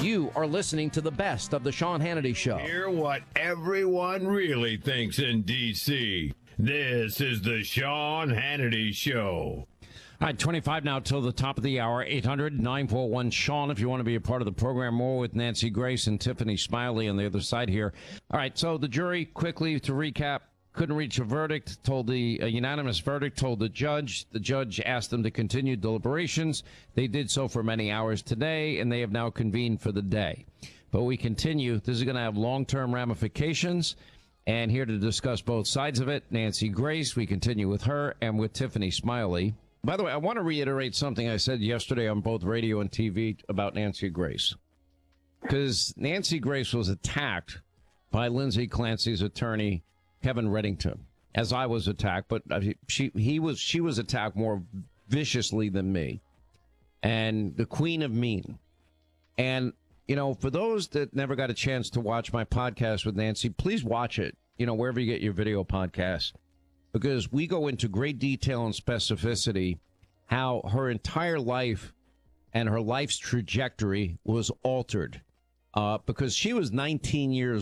You are listening to the best of the Sean Hannity Show. Hear what everyone really thinks in D.C. This is the Sean Hannity Show. All right, 25 now till the top of the hour. 800-941-SEAN if you want to be a part of the program. More with Nancy Grace and Tiffany Smiley on the other side here. All right, so the jury, quickly to recap, couldn't reach a verdict, a unanimous verdict, told the judge. The judge asked them to continue deliberations. They did so for many hours today, and they have now convened for the day. But we continue. This is going to have long-term ramifications. And here to discuss both sides of it, Nancy Grace. We continue with her and with Tiffany Smiley. By the way, I want to reiterate something I said yesterday on both radio and TV about Nancy Grace. Because Nancy Grace was attacked by Lindsay Clancy's attorney, Kevin Reddington, as I was attacked, but she was attacked more viciously than me, and the queen of mean. And, you know, for those that never got a chance to watch my podcast with Nancy, please watch it, you know, wherever you get your video podcasts, because we go into great detail and specificity how her entire life and her life's trajectory was altered because she was 19 years